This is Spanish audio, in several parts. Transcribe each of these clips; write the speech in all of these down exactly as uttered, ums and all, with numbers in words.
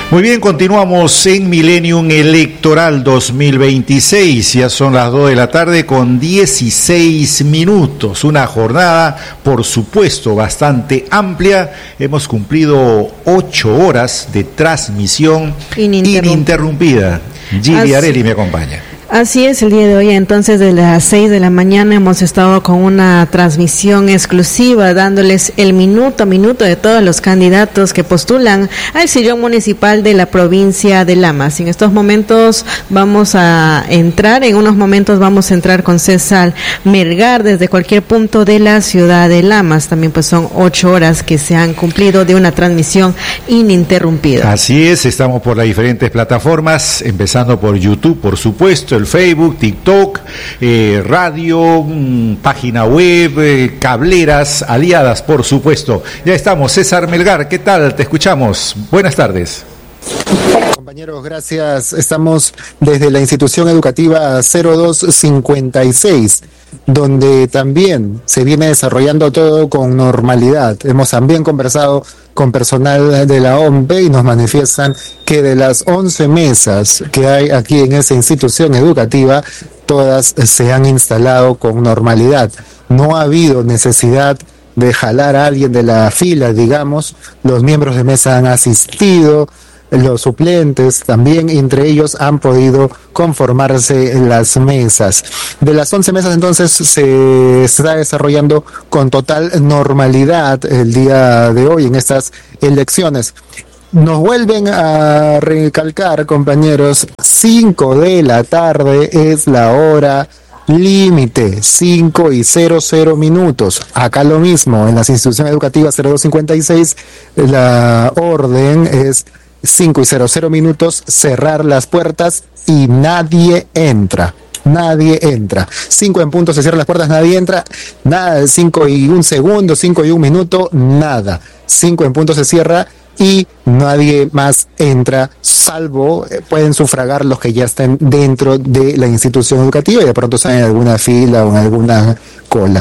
Muy bien, continuamos en Millennium Electoral dos mil veintiséis. Ya son las dos de la tarde con dieciséis minutos. Una jornada, por supuesto, bastante amplia. Hemos cumplido ocho horas de transmisión ininterrumpida. ininterrumpida. Gili Areli me acompaña. Así es, el día de hoy entonces de las seis de la mañana hemos estado con una transmisión exclusiva dándoles el minuto a minuto de todos los candidatos que postulan al sillón municipal de la provincia de Lamas. En estos momentos vamos a entrar, en unos momentos vamos a entrar con César Melgar desde cualquier punto de la ciudad de Lamas. También pues son ocho horas que se han cumplido de una transmisión ininterrumpida. Así es, estamos por las diferentes plataformas, empezando por YouTube, por supuesto, el Facebook, TikTok, eh, radio, mmm, página web, eh, cableras, aliadas, por supuesto. Ya estamos. César Melgar, ¿qué tal? Te escuchamos. Buenas tardes. Compañeros, gracias. Estamos desde la institución educativa cero dos cincuenta y seis, donde también se viene desarrollando todo con normalidad. Hemos también conversado con personal de la O M P y nos manifiestan que de las once mesas que hay aquí en esa institución educativa, todas se han instalado con normalidad. No ha habido necesidad de jalar a alguien de la fila, digamos. Los miembros de mesa han asistido, los suplentes también, entre ellos han podido conformarse en las mesas. De las once mesas entonces se está desarrollando con total normalidad el día de hoy en estas elecciones. Nos vuelven a recalcar, compañeros, cinco de la tarde es la hora límite, cinco y cero cero minutos. Acá lo mismo, en las instituciones educativas cero dos cincuenta y seis, la orden es cinco y cero cero minutos, cerrar las puertas y nadie entra. Nadie entra. cinco en punto se cierran las puertas, nadie entra. Nada, cinco y un segundo, cinco y un minuto, nada. cinco en punto se cierra y nadie más entra, salvo eh, pueden sufragar los que ya estén dentro de la institución educativa y de pronto están en alguna fila o en alguna cola.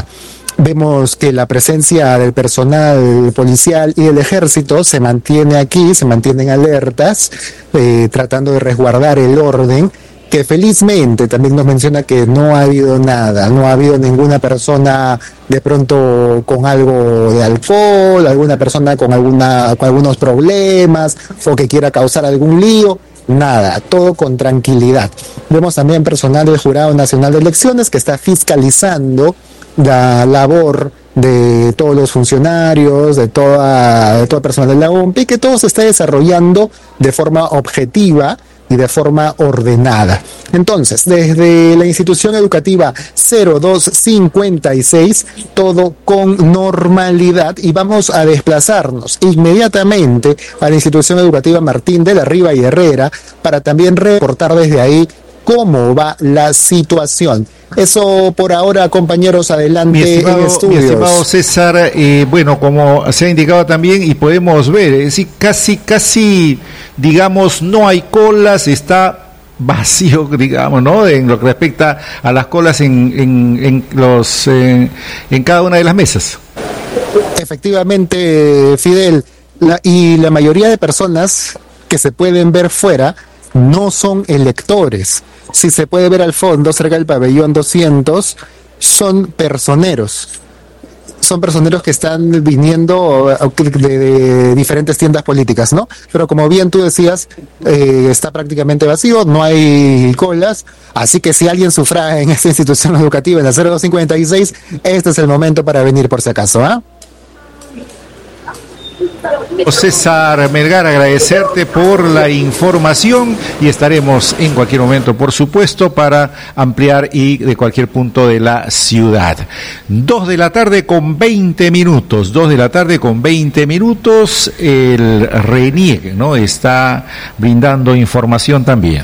Vemos que la presencia del personal policial y del ejército se mantiene aquí, se mantienen alertas, eh, tratando de resguardar el orden, que felizmente también nos menciona que no ha habido nada, no ha habido ninguna persona de pronto con algo de alcohol, alguna persona con, alguna, con algunos problemas o que quiera causar algún lío. Nada, todo con tranquilidad. Vemos también personal del Jurado Nacional de Elecciones que está fiscalizando la labor de todos los funcionarios, de toda, de toda personal de la O M P, y que todo se está desarrollando de forma objetiva y de forma ordenada. Entonces, desde la institución educativa cero dos cincuenta y seis, todo con normalidad, y vamos a desplazarnos inmediatamente a la institución educativa Martín de la Riva y Herrera para también reportar desde ahí cómo va la situación. Eso por ahora, compañeros, adelante. Mi estimado, en estudios. Mi estimado César, eh, bueno, como se ha indicado también y podemos ver, es decir, casi, casi, digamos, no hay colas, está vacío, digamos, ¿no? En lo que respecta a las colas en, en, en los, en, en cada una de las mesas. Efectivamente, Fidel, la, y la mayoría de personas que se pueden ver fuera no son electores. Si se puede ver al fondo, cerca del pabellón doscientos, son personeros. Son personeros que están viniendo de, de diferentes tiendas políticas, ¿no? Pero como bien tú decías, eh, está prácticamente vacío, no hay colas, así que si alguien sufraga en esta institución educativa en la cero dos cincuenta y seis, este es el momento para venir por si acaso, ¿ah? ¿eh? César Melgar, agradecerte por la información y estaremos en cualquier momento, por supuesto, para ampliar y de cualquier punto de la ciudad. Dos de la tarde con veinte minutos, dos de la tarde con veinte minutos, el RENIEC, ¿no? Está brindando información también.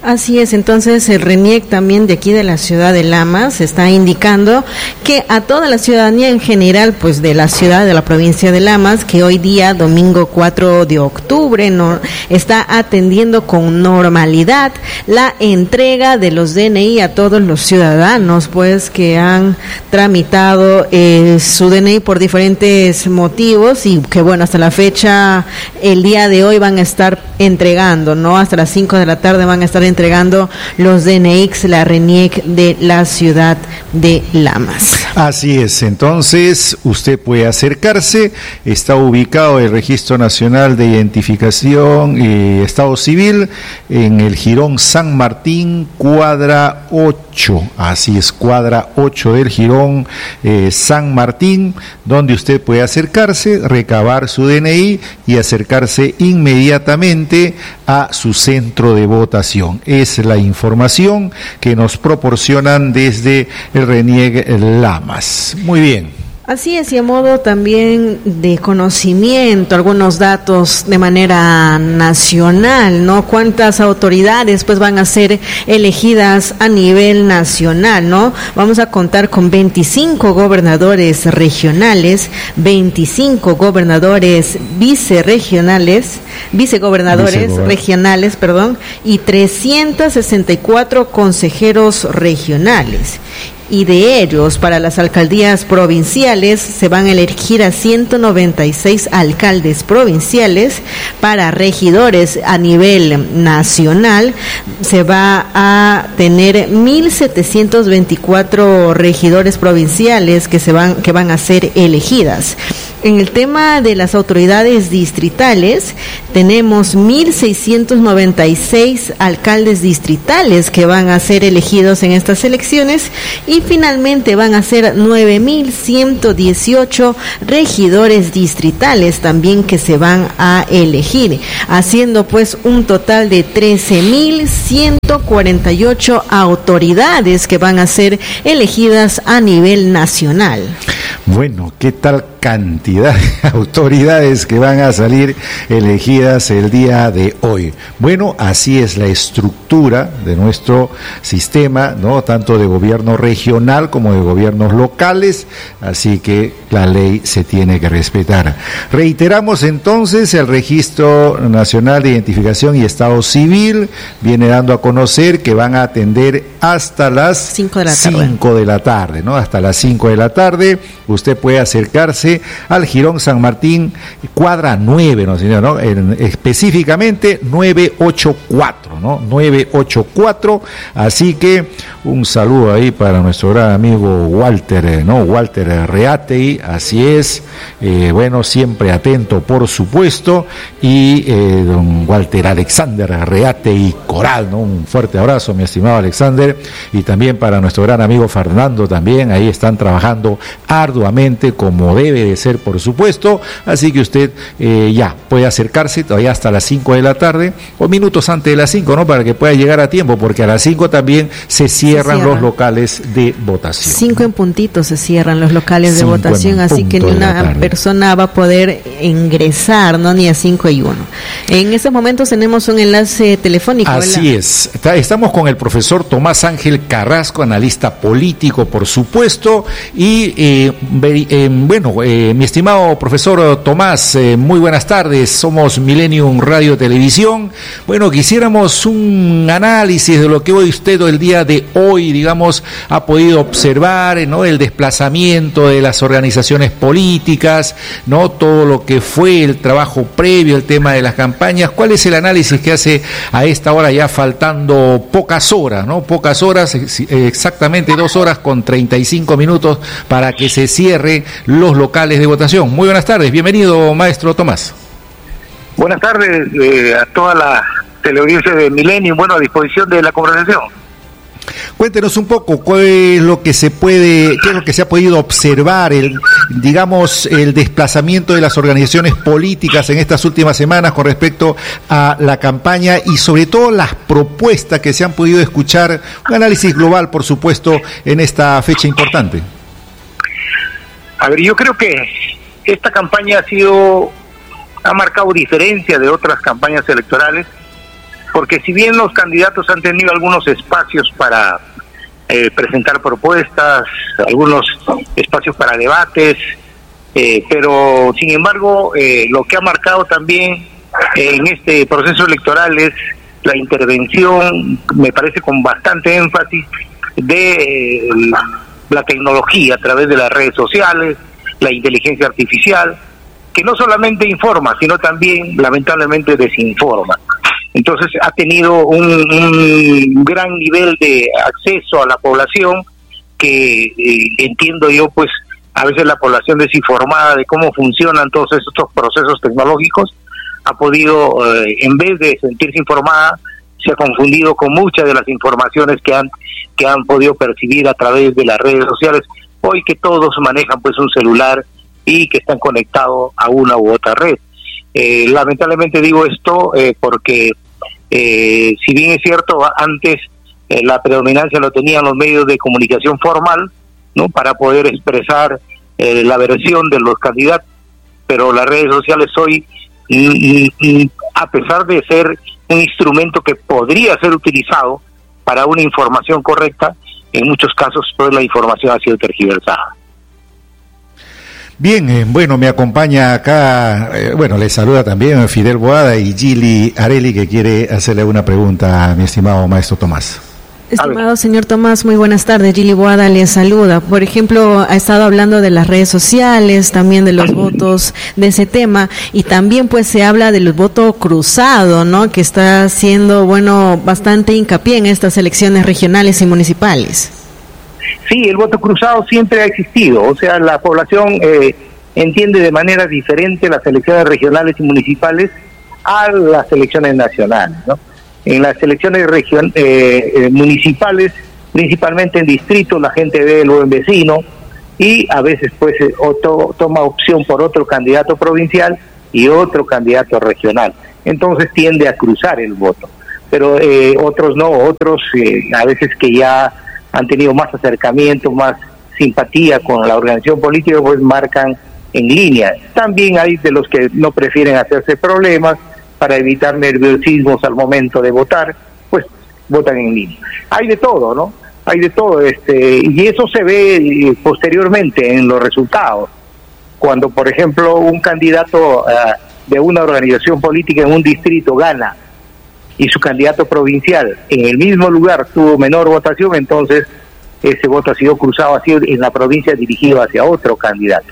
Así es, entonces el RENIEC también de aquí de la ciudad de Lamas está indicando que a toda la ciudadanía en general, pues de la ciudad, de la provincia de Lamas, que hoy día, domingo cuatro de octubre, no, está atendiendo con normalidad la entrega de los D N I a todos los ciudadanos, pues que han tramitado eh, su D N I por diferentes motivos y que bueno, hasta la fecha, el día de hoy van a estar entregando, ¿no? Hasta las cinco de la tarde van a estar entregando los D N I, la RENIEC de la ciudad de Lamas. Así es, entonces usted puede acercarse, está ubicado el Registro Nacional de Identificación y Estado Civil en el Jirón San Martín, cuadra ocho, así es, cuadra ocho del Jirón eh, San Martín, donde usted puede acercarse, recabar su D N I y acercarse inmediatamente a su centro de votación. Es la información que nos proporcionan desde el RENIEC Lamas. Muy bien. Así es, y a modo también de conocimiento, algunos datos de manera nacional, ¿no? ¿Cuántas autoridades pues van a ser elegidas a nivel nacional, ¿no? Vamos a contar con veinticinco gobernadores regionales, veinticinco gobernadores vicerregionales, vicegobernadores Vicegobern- regionales, perdón, y trescientos sesenta y cuatro consejeros regionales. Y de ellos, para las alcaldías provinciales, se van a elegir a ciento noventa y seis alcaldes provinciales. Para regidores a nivel nacional, se va a tener mil setecientos veinticuatro regidores provinciales que se van, que van a ser elegidas. En el tema de las autoridades distritales, tenemos mil seiscientos noventa y seis alcaldes distritales que van a ser elegidos en estas elecciones y finalmente van a ser nueve mil ciento dieciocho regidores distritales también que se van a elegir, haciendo pues un total de trece mil ciento cuarenta y ocho autoridades que van a ser elegidas a nivel nacional. Bueno, ¿qué tal cantidad de autoridades que van a salir elegidas el día de hoy? Bueno, así es la estructura de nuestro sistema, ¿no? Tanto de gobierno regional como de gobiernos locales, así que la ley se tiene que respetar. Reiteramos entonces, el Registro Nacional de Identificación y Estado Civil viene dando a conocer que van a atender hasta las cinco de la tarde, cinco de la tarde, ¿no? Hasta las cinco de la tarde. Usted puede acercarse al Jirón San Martín, cuadra nueve, ¿no, señor? ¿No? En, específicamente nueve ochenta y cuatro, ¿no? nueve ochenta y cuatro, así que un saludo ahí para nuestro gran amigo Walter, ¿no? Walter Reatey, así es, eh, bueno, siempre atento, por supuesto, y eh, don Walter Alexander Reatey Coral, ¿no? Un fuerte abrazo, mi estimado Alexander, y también para nuestro gran amigo Fernando también, ahí están trabajando arduamente como debe de ser, por supuesto, así que usted eh, ya puede acercarse todavía hasta las cinco de la tarde o minutos antes de las cinco, ¿no? Para que pueda llegar a tiempo, porque a las cinco también se cierran, se cierran. los locales de votación. Cinco en puntito se cierran los locales de votación, así que ni una persona va a poder ingresar, ¿no? Ni a cinco y uno. En estos momentos tenemos un enlace telefónico. Así ¿verdad? es. Estamos con el profesor Tomás Ángel Carrasco, analista político, por supuesto, y eh, eh, bueno, eh, mi estimado profesor Tomás, eh, muy buenas tardes, somos Millennium Radio Televisión. Bueno, quisiéramos un análisis de lo que hoy usted el día de hoy, digamos, ha podido observar, ¿no? El desplazamiento de las organizaciones políticas, ¿no? Todo lo que fue el trabajo previo, el tema de las campañas. ¿Cuál es el análisis que hace a esta hora, ya faltando pocas horas, ¿no? Pocas horas, exactamente dos horas con treinta y cinco minutos para que se cierren los locales de votación? Muy buenas tardes, bienvenido, maestro Tomás. Buenas tardes eh, a toda la teleaudiencia de Millennium, bueno, a disposición de la conversación. Cuéntenos un poco cuál es lo que se puede, qué es lo que se ha podido observar, el, digamos, el desplazamiento de las organizaciones políticas en estas últimas semanas con respecto a la campaña y sobre todo las propuestas que se han podido escuchar, un análisis global, por supuesto, en esta fecha importante. A ver, yo creo que esta campaña ha sido, ha marcado diferencia de otras campañas electorales, porque si bien los candidatos han tenido algunos espacios para eh, presentar propuestas, algunos espacios para debates, eh, pero sin embargo eh, lo que ha marcado también eh, en este proceso electoral es la intervención, me parece con bastante énfasis, de eh, la tecnología a través de las redes sociales, la inteligencia artificial, que no solamente informa, sino también lamentablemente desinforma. Entonces ha tenido un, un gran nivel de acceso a la población que eh, entiendo yo, pues a veces la población desinformada de cómo funcionan todos estos procesos tecnológicos ha podido, eh, en vez de sentirse informada, se ha confundido con muchas de las informaciones que han que han podido percibir a través de las redes sociales, hoy que todos manejan pues un celular y que están conectados a una u otra red. Eh, lamentablemente digo esto eh, porque eh, si bien es cierto, antes eh, la predominancia lo tenían los medios de comunicación formal, ¿no?, para poder expresar eh, la versión de los candidatos, pero las redes sociales hoy, mm, mm, a pesar de ser un instrumento que podría ser utilizado para una información correcta, en muchos casos toda la información ha sido tergiversada. Bien, eh, bueno, me acompaña acá, eh, bueno, le saluda también Fidel Boada y Gili Areli, que quiere hacerle una pregunta a mi estimado maestro Tomás. Estimado señor Tomás, muy buenas tardes. Gili Boada le saluda. Por ejemplo, ha estado hablando de las redes sociales, también de los votos, de ese tema, y también pues se habla del voto cruzado, ¿no?, que está haciendo, bueno, bastante hincapié en estas elecciones regionales y municipales. Sí, el voto cruzado siempre ha existido, o sea, la población eh, entiende de manera diferente las elecciones regionales y municipales a las elecciones nacionales, ¿no? En las elecciones region, eh, eh, municipales, principalmente en distritos, la gente ve el buen vecino y a veces pues eh, otro, toma opción por otro candidato provincial y otro candidato regional. Entonces tiende a cruzar el voto. Pero eh, otros no, otros eh, a veces que ya han tenido más acercamiento, más simpatía con la organización política, pues marcan en línea. También hay de los que no prefieren hacerse problemas para evitar nerviosismos al momento de votar, pues votan en línea. Hay de todo, ¿no? Hay de todo, este, y eso se ve posteriormente en los resultados. Cuando, por ejemplo, un candidato uh, de una organización política en un distrito gana y su candidato provincial en el mismo lugar tuvo menor votación, entonces ese voto ha sido cruzado, ha sido en la provincia dirigido hacia otro candidato.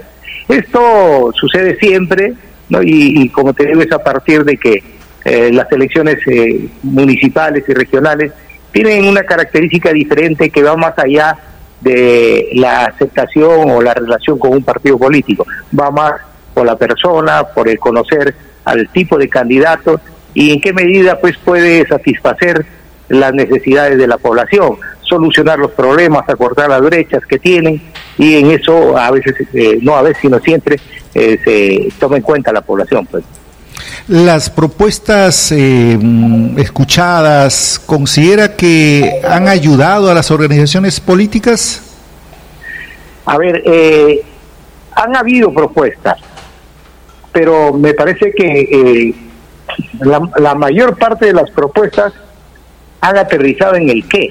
Esto sucede siempre, ¿no? Y, y como te digo, es a partir de que eh, las elecciones eh, municipales y regionales tienen una característica diferente que va más allá de la aceptación o la relación con un partido político, va más por la persona, por el conocer al tipo de candidato y en qué medida pues puede satisfacer las necesidades de la población, solucionar los problemas, acortar las brechas que tienen, y en eso a veces, eh, no a veces, sino siempre eh, se toma en cuenta la población, pues. Las propuestas eh, escuchadas, ¿considera que han ayudado a las organizaciones políticas? A ver, eh, han habido propuestas, pero me parece que eh, la, la mayor parte de las propuestas han aterrizado en el qué.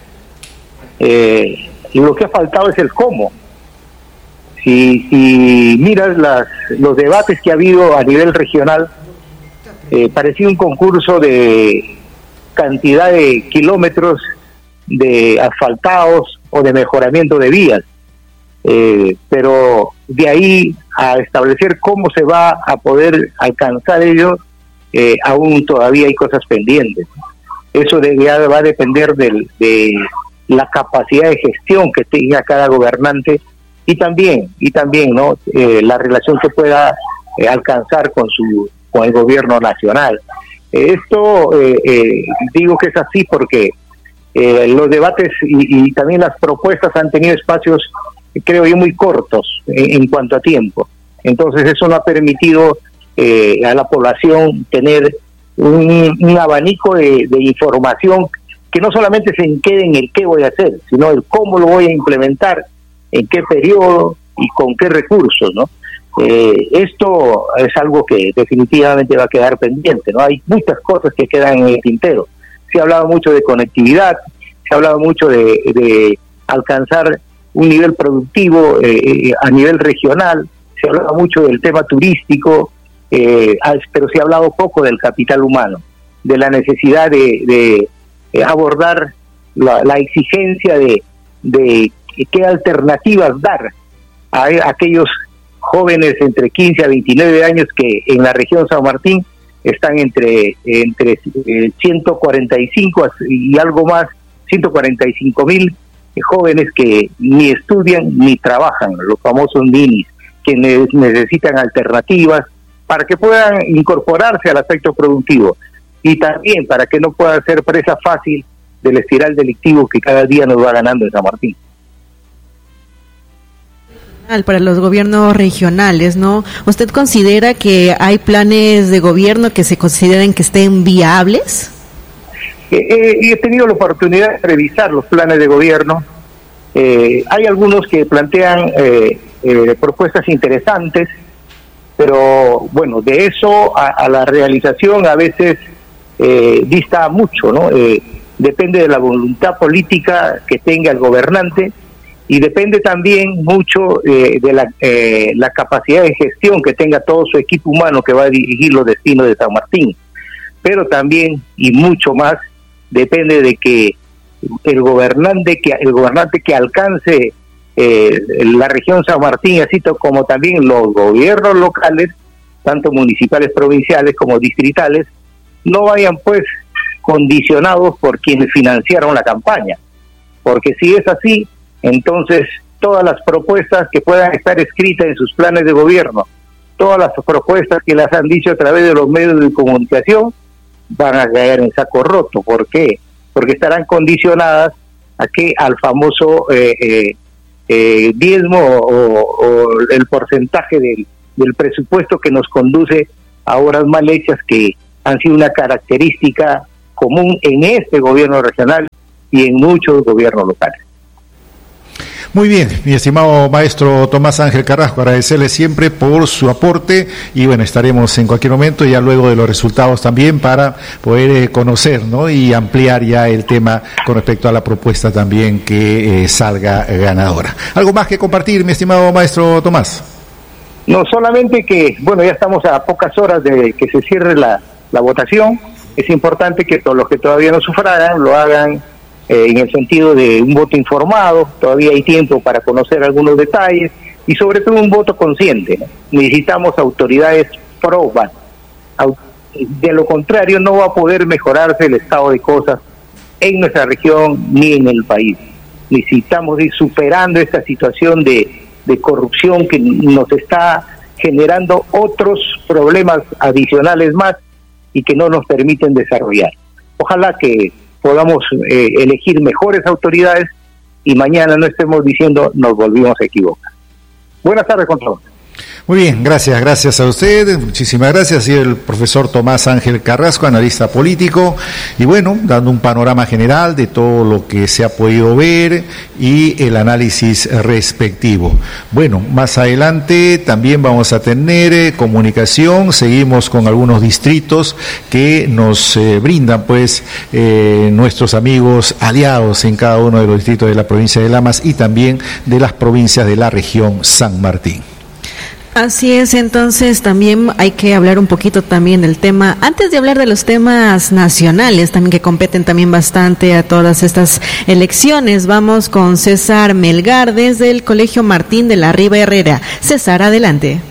Eh, y lo que ha faltado es el cómo. Si, si miras las, los debates que ha habido a nivel regional, eh, parecía un concurso de cantidad de kilómetros de asfaltados o de mejoramiento de vías, eh, pero de ahí a establecer cómo se va a poder alcanzar ello, eh, aún todavía hay cosas pendientes. Eso de, ya va a depender del, de la capacidad de gestión que tenga cada gobernante y también y también no eh, la relación que pueda eh, alcanzar con su con el gobierno nacional. Eh, esto eh, eh, digo que es así porque eh, los debates y, y también las propuestas han tenido espacios, creo yo, muy cortos en, en cuanto a tiempo. Entonces eso no ha permitido eh, a la población tener un, un abanico de, de información que no solamente se quede en el qué voy a hacer, sino el cómo lo voy a implementar, en qué periodo y con qué recursos, ¿no? Eh, esto es algo que definitivamente va a quedar pendiente, ¿no? Hay muchas cosas que quedan en el tintero. Se ha hablado mucho de conectividad, se ha hablado mucho de, de alcanzar un nivel productivo eh, a nivel regional, se ha hablado mucho del tema turístico, eh, pero se ha hablado poco del capital humano, de la necesidad de, de, de abordar la, la exigencia de, de qué alternativas dar a, a aquellos jóvenes entre quince a veintinueve años que en la región San Martín están entre entre eh, ciento cuarenta y cinco y algo más, ciento cuarenta y cinco mil eh, jóvenes que ni estudian ni trabajan, los famosos ninis, que ne- necesitan alternativas para que puedan incorporarse al aspecto productivo y también para que no puedan ser presa fácil del espiral delictivo que cada día nos va ganando en San Martín. Para los gobiernos regionales, ¿no? ¿Usted considera que hay planes de gobierno que se consideren que estén viables? Eh, eh, he tenido la oportunidad de revisar los planes de gobierno. Eh, hay algunos que plantean eh, eh, propuestas interesantes, pero bueno, de eso a, a la realización a veces eh, dista mucho, ¿no? Eh, depende de la voluntad política que tenga el gobernante. Y depende también mucho eh, de la, eh, la capacidad de gestión que tenga todo su equipo humano que va a dirigir los destinos de San Martín. Pero también, y mucho más, depende de que el gobernante que, el gobernante que alcance eh, la región San Martín, así como también los gobiernos locales, tanto municipales, provinciales como distritales, no vayan pues condicionados por quienes financiaron la campaña. Porque si es así, entonces todas las propuestas que puedan estar escritas en sus planes de gobierno, todas las propuestas que las han dicho a través de los medios de comunicación, van a caer en saco roto. ¿Por qué? Porque estarán condicionadas a que al famoso eh, eh, eh, diezmo o, o el porcentaje del, del presupuesto que nos conduce a obras mal hechas que han sido una característica común en este gobierno regional y en muchos gobiernos locales. Muy bien, mi estimado maestro Tomás Ángel Carrasco, agradecerle siempre por su aporte y bueno, estaremos en cualquier momento ya luego de los resultados también para poder eh, conocer, ¿no? Y ampliar ya el tema con respecto a la propuesta también que eh, salga ganadora. ¿Algo más que compartir, mi estimado maestro Tomás? No, solamente que, bueno, ya estamos a pocas horas de que se cierre la, la votación. Es importante que todos los que todavía no sufragan lo hagan Eh, en el sentido de un voto informado. Todavía hay tiempo para conocer algunos detalles y sobre todo un voto consciente, ¿no? Necesitamos autoridades probas. De lo contrario no va a poder mejorarse el estado de cosas en nuestra región ni en el país. Necesitamos ir superando esta situación de, de corrupción que nos está generando otros problemas adicionales más y que no nos permiten desarrollar. Ojalá que podamos eh, elegir mejores autoridades y mañana no estemos diciendo nos volvimos a equivocar. Buenas tardes con todos. Muy bien, gracias, gracias a usted, muchísimas gracias. Y el profesor Tomás Ángel Carrasco, analista político, y bueno, dando un panorama general de todo lo que se ha podido ver y el análisis respectivo. Bueno, más adelante también vamos a tener eh, comunicación, seguimos con algunos distritos que nos eh, brindan pues eh, nuestros amigos aliados en cada uno de los distritos de la provincia de Lamas y también de las provincias de la región San Martín. Así es, entonces también hay que hablar un poquito también del tema, antes de hablar de los temas nacionales, también que competen también bastante a todas estas elecciones. Vamos con César Melgar desde el Colegio Martín de la Riva Herrera. César, adelante.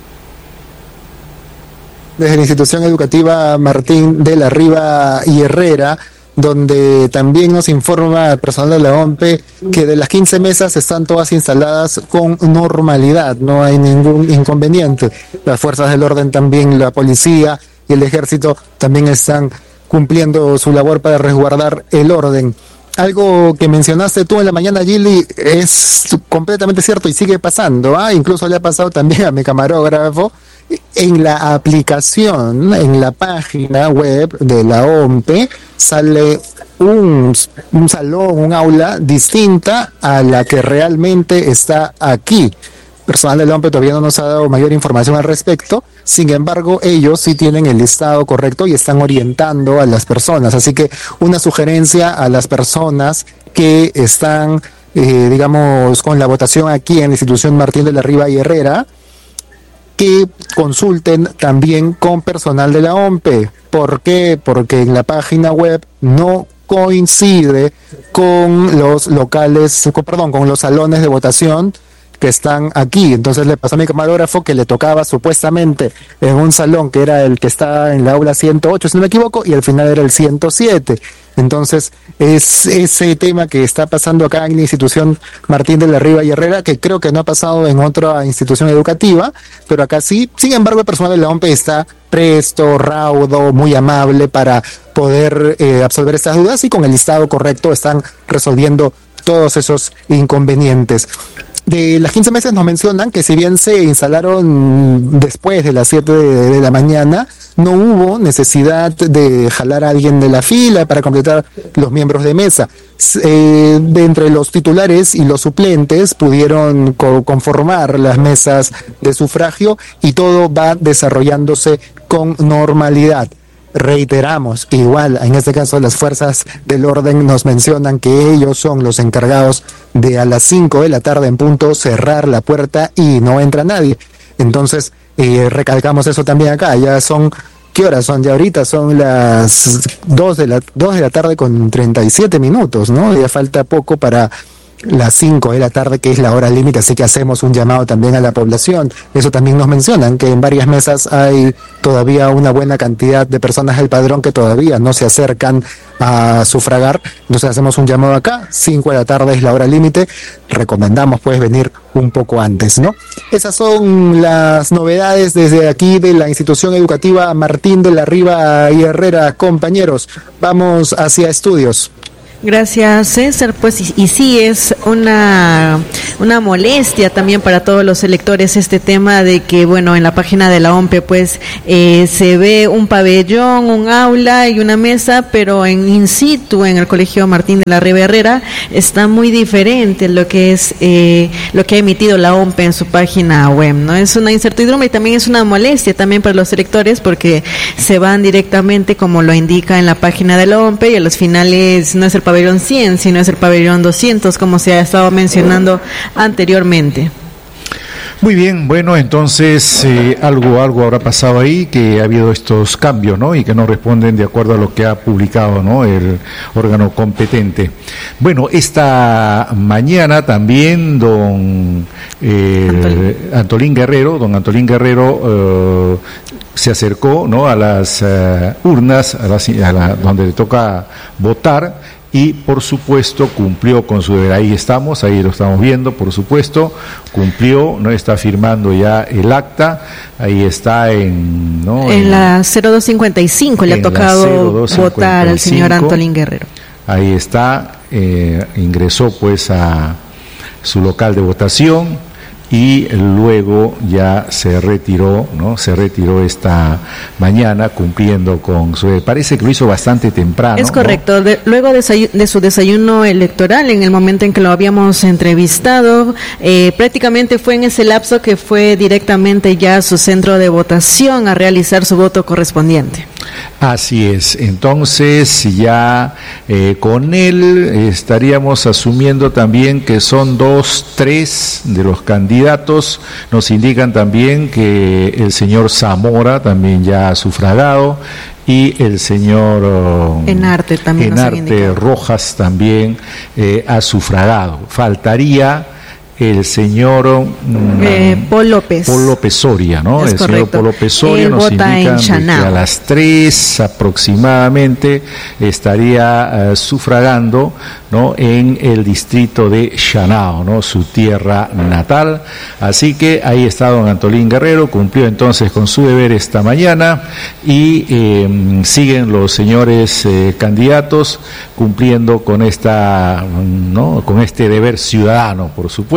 Desde la institución educativa Martín de la Riva y Herrera, donde también nos informa el personal de la O M P E que de las quince mesas están todas instaladas con normalidad, no hay ningún inconveniente. Las fuerzas del orden también, la policía y el ejército también están cumpliendo su labor para resguardar el orden. Algo que mencionaste tú en la mañana, Gili, es completamente cierto y sigue pasando, ¿ah? Incluso le ha pasado también a mi camarógrafo. En la aplicación, en la página web de la O M P E, sale un, un salón, un aula distinta a la que realmente está aquí. personal de la O M P E todavía no nos ha dado mayor información al respecto. Sin embargo, ellos sí tienen el listado correcto y están orientando a las personas. Así que una sugerencia a las personas que están, eh, digamos, con la votación aquí en la institución Martín de la Riva y Herrera, que consulten también con personal de la O M P E. ¿Por qué? Porque en la página web no coincide con los locales, con, perdón, con los salones de votación que están aquí. Entonces le pasó a mi camarógrafo que le tocaba supuestamente en un salón que era el que está en la aula ciento ocho, si no me equivoco, y al final era el ciento siete. Entonces es ese tema que está pasando acá en la institución Martín de la Riva y Herrera, que creo que no ha pasado en otra institución educativa, pero acá sí. Sin embargo, el personal de la O M P E está presto, raudo, muy amable para poder eh, absolver estas dudas, y con el listado correcto están resolviendo todos esos inconvenientes. De las quince mesas nos mencionan que si bien se instalaron después de las siete de, de la mañana, no hubo necesidad de jalar a alguien de la fila para completar los miembros de mesa. Eh, de entre los titulares y los suplentes pudieron co- conformar las mesas de sufragio y todo va desarrollándose con normalidad. Reiteramos, igual en este caso las fuerzas del orden nos mencionan que ellos son los encargados de a las cinco de la tarde en punto cerrar la puerta y no entra nadie. Entonces eh, recalcamos eso también acá. Ya son, ¿qué horas son? Ya ahorita son las dos de la, dos de la tarde con treinta y siete minutos, ¿no? Ya falta poco para las cinco de la tarde, que es la hora límite, así que hacemos un llamado también a la población. Eso también nos mencionan, que en varias mesas hay todavía una buena cantidad de personas del padrón que todavía no se acercan a sufragar. Entonces hacemos un llamado acá, cinco de la tarde es la hora límite, recomendamos pues venir un poco antes, ¿no? Esas son las novedades desde aquí de la institución educativa Martín de la Riva y Herrera. Compañeros, vamos hacia estudios. Gracias, César. Pues y, y sí, es una, una molestia también para todos los electores este tema de que, bueno, en la página de la O M P E pues eh, se ve un pabellón, un aula y una mesa, pero en in situ, en el Colegio Martín de la Riva Herrera, está muy diferente lo que es eh, lo que ha emitido la O M P E en su página web, ¿no? Es una incertidumbre y también es una molestia también para los electores porque se van directamente como lo indica en la página de la O M P E y a los finales no es el pabellón pabellón cien, sino es el pabellón doscientos, como se ha estado mencionando anteriormente. Muy bien, bueno, entonces eh, algo algo habrá pasado ahí, que ha habido estos cambios, ¿no? Y que no responden de acuerdo a lo que ha publicado, ¿no?, el órgano competente. Bueno, esta mañana también don eh, Antolín. Antolín Guerrero, don Antolín Guerrero eh, se acercó, ¿no?, a las uh, urnas, a la, a la, donde le toca votar. Y, por supuesto, cumplió con su deber. Ahí estamos, ahí lo estamos viendo, por supuesto, cumplió, no está firmando ya el acta, ahí está en... ¿no? En, en la cero dos cincuenta y cinco le ha tocado votar al señor Antolín Guerrero. Ahí está, eh, ingresó pues a su local de votación y luego ya se retiró, ¿no? Se retiró esta mañana cumpliendo con su... Parece que lo hizo bastante temprano. Es correcto. ¿No? De, luego de, de su desayuno electoral, en el momento en que lo habíamos entrevistado, eh, prácticamente fue en ese lapso que fue directamente ya a su centro de votación a realizar su voto correspondiente. Así es. Entonces ya eh, con él estaríamos asumiendo también que son dos, tres de los candidatos. Nos indican también que el señor Zamora también ya ha sufragado y el señor Enarte también Enarte Rojas también eh, ha sufragado. Faltaría el señor eh, Paul López Paul López Soria, ¿no? Es el correcto. señor Paul López Soria. Él nos indican que a las tres aproximadamente estaría uh, sufragando, ¿no?, en el distrito de Chanao, ¿no?, su tierra natal. Así que ahí está don Antolín Guerrero, cumplió entonces con su deber esta mañana y eh, siguen los señores eh, candidatos cumpliendo con esta, ¿no?, con este deber ciudadano, por supuesto.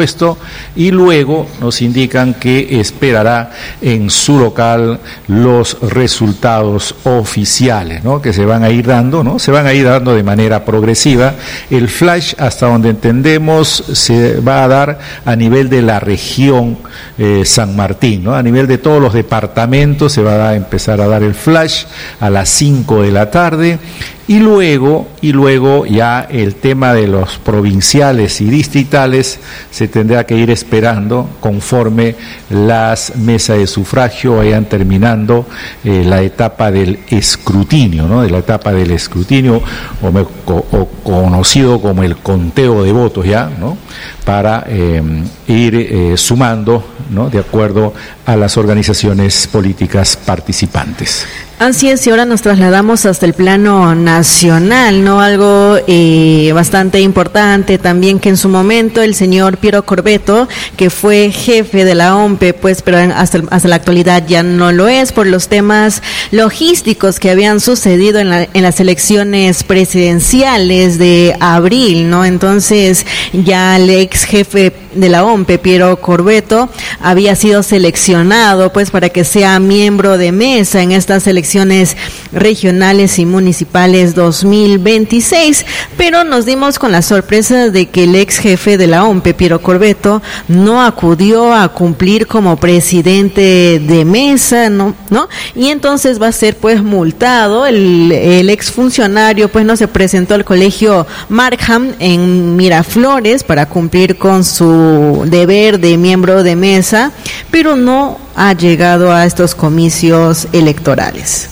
supuesto, y luego nos indican que esperará en su local los resultados oficiales, ¿no? Que se van a ir dando, ¿no? Se van a ir dando de manera progresiva. El flash, hasta donde entendemos, se va a dar a nivel de la región eh, San Martín, ¿no? A nivel de todos los departamentos se va a empezar a dar el flash a las cinco de la tarde. Y luego, y luego ya el tema de los provinciales y distritales se tendrá que ir esperando conforme las mesas de sufragio vayan terminando eh, la etapa del escrutinio, ¿no? De la etapa del escrutinio, o, me, o, o conocido como el conteo de votos ya, ¿no? Para eh, ir eh, sumando, ¿no? De acuerdo a las organizaciones políticas participantes. Así es, y ahora nos trasladamos hasta el plano nacional, ¿no? Algo eh, bastante importante también, que en su momento el señor Piero Corbeto, que fue jefe de la O M P E, pues, pero hasta, hasta la actualidad ya no lo es por los temas logísticos que habían sucedido en, la, en las elecciones presidenciales de abril, ¿no? Entonces ya el ex jefe de la O M P E, Piero Corbeto, había sido seleccionado pues para que sea miembro de mesa en estas elecciones regionales y municipales dos mil veintiséis, pero nos dimos con la sorpresa de que el ex jefe de la O M P E, Piero Corbeto, no acudió a cumplir como presidente de mesa, ¿no? ¿no? Y entonces va a ser pues multado. El, el ex funcionario pues no se presentó al colegio Markham en Miraflores para cumplir con su deber de miembro de mesa, pero no ha llegado a estos comicios electorales.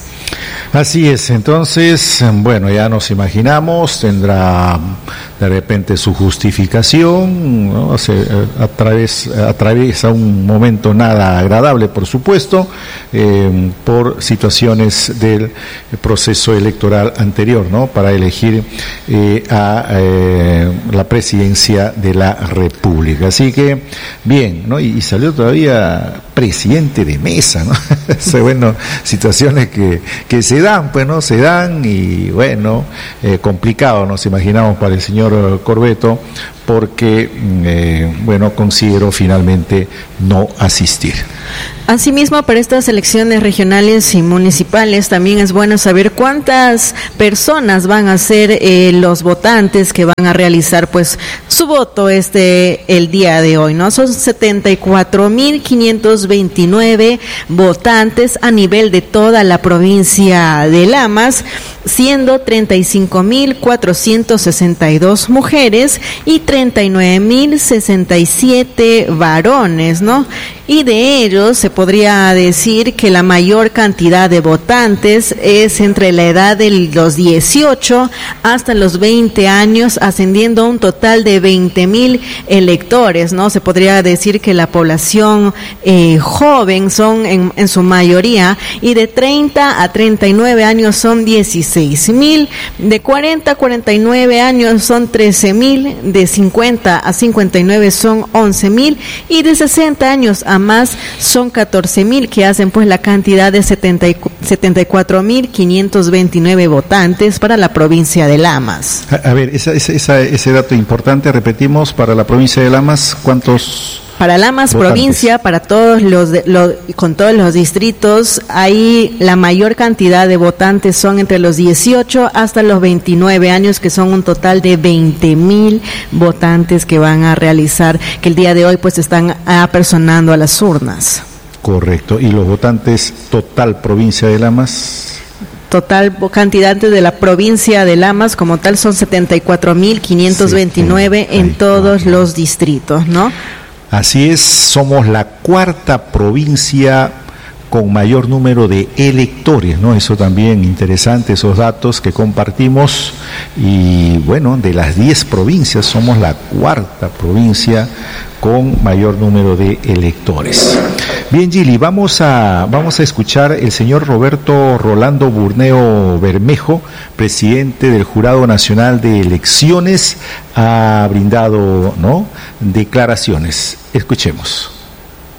Así es, entonces, bueno, ya nos imaginamos, tendrá de repente su justificación, ¿no? Se, a través, atraviesa un momento nada agradable, por supuesto, eh, por situaciones del proceso electoral anterior, ¿no? Para elegir eh, a eh, la presidencia de la República. Así que, bien, ¿no? Y, y salió todavía presidente de mesa, ¿no? O bueno, situaciones que, que se dan, pues, ¿no? Se dan y, bueno, eh, complicado, nos imaginamos para el señor Corbeto, porque, eh, bueno, considero finalmente no asistir. Asimismo, para estas elecciones regionales y municipales también es bueno saber cuántas personas van a ser eh, los votantes que van a realizar pues su voto este el día de hoy, ¿no? Son setenta y cuatro mil quinientos veintinueve votantes a nivel de toda la provincia de Lamas, siendo treinta y cinco mil cuatrocientos sesenta y dos mujeres y treinta y nueve mil sesenta y siete varones, ¿no? Y de ellos se podría decir que la mayor cantidad de votantes es entre la edad de los dieciocho hasta los veinte años, ascendiendo a un total de veinte mil electores, ¿no? Se podría decir que la población eh, joven son en, en su mayoría, y de treinta a treinta y nueve años son dieciséis mil, de cuarenta a cuarenta y nueve años son trece mil, de cincuenta a cincuenta y nueve son once mil, y de sesenta años a más son catorce mil, que hacen pues la cantidad de setenta y cuatro mil quinientos veintinueve votantes para la provincia de Lamas. A, a ver, esa, esa, ese dato importante, repetimos, para la provincia de Lamas, ¿cuántos? Para Lamas votantes? Provincia, para todos los, de, los, con todos los distritos, ahí la mayor cantidad de votantes son entre los dieciocho hasta los veintinueve años, que son un total de veinte mil votantes que van a realizar, que el día de hoy pues están apersonando a las urnas. Correcto. ¿Y los votantes total provincia de Lamas? Total cantidad de la provincia de Lamas como tal son setenta y cuatro mil quinientos veintinueve en todos los distritos, ¿no? Así es, somos la cuarta provincia con mayor número de electores, ¿no? Eso también interesante, esos datos que compartimos. Y bueno, de las diez provincias somos la cuarta provincia con mayor número de electores. Bien, Gili, vamos a vamos a escuchar el señor Roberto Rolando Burneo Bermejo, presidente del Jurado Nacional de Elecciones, ha brindado, ¿no?, declaraciones. Escuchemos.